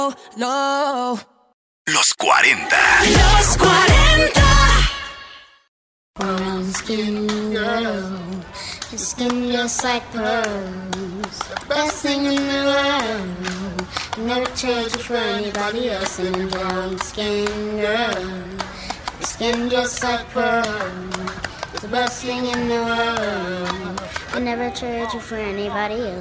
No. Los 40. Los 40. Brown skin girl, your skin just like pearls. Best thing in the world. Never trade you for anybody else. And a brown skin girl, your skin just like pearls. The best thing in the world. I never trade you for anybody else.